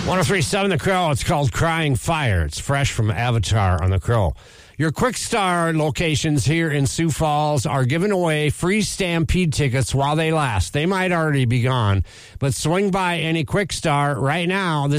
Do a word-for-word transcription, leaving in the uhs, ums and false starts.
one oh three point seven The Crow. It's called Crying Fire. It's fresh from Avatar on The Crow. Your Quick Star locations here in Sioux Falls are giving away free Stampede tickets while they last. They might already be gone, but swing by any Quick Star right now.